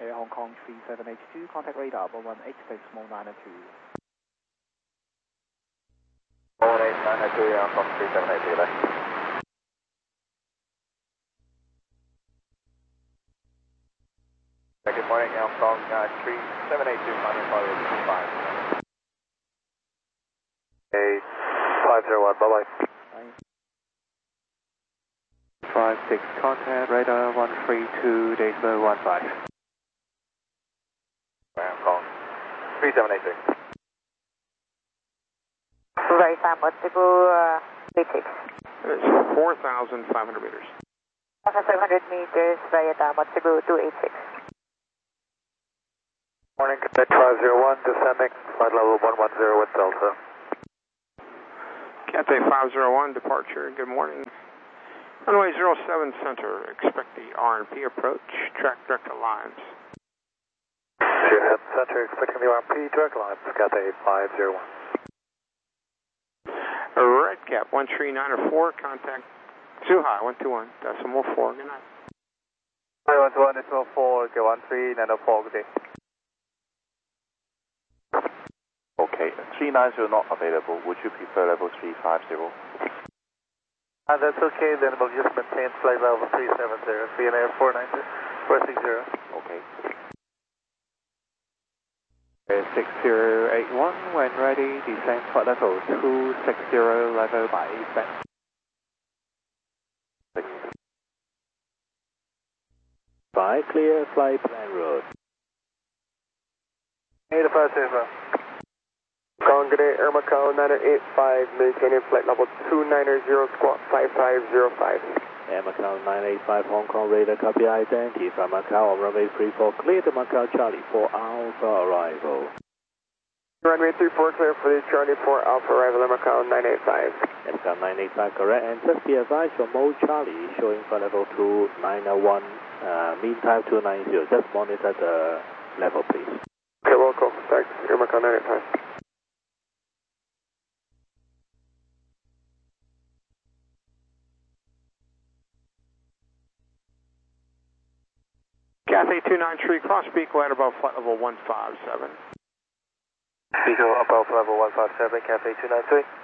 Air Hong Kong 3782, contact radar 1186, small 902. 18902, Air Hong Kong 3782, left. Good morning, Air Hong Kong 3782, final call 25. Okay, 501, bye-bye. 56, contact radar 132.15. Air Hong Kong 3782. Verify multiple 86. It's 4,500 meters. 500 meters via multiple 286. Morning, Cadet 501, descending, flight level 110 with Delta. Cathay 501, departure, good morning. Runway 07 center, expect the R&P approach, track direct lines. Shearhead center, expecting the R&P direct lines, Cathay 501. Red cap 13904, contact Zhuhai 121.4, good night. Hi, 121.4, okay, 13904, good day. Okay, 390 not available, would you prefer level 350? That's okay, then we'll just maintain flight level 370, CNAir 460. Okay. 6081, when ready, descend flight level 260, level by back. By clear, fly plan road. 8570. Congress Air Macau 985, maintaining flight level 290, squawk 5505. Air Macau 985, Hong Kong radar copy identity from Macau on runway 34, clear to Macau Charlie 4 Alpha arrival. Runway 34 clear for the Charlie 4 Alpha arrival at Macau 985. Air Macau 985 correct, and just be advised for mode Charlie showing flight level 2901, mean time 290, just monitor the level please. Okay, welcome, thanks, Air Macau 985. Cathay 293, cross Beagle at above flight level 157. Beagle above level 157, Cathay 293.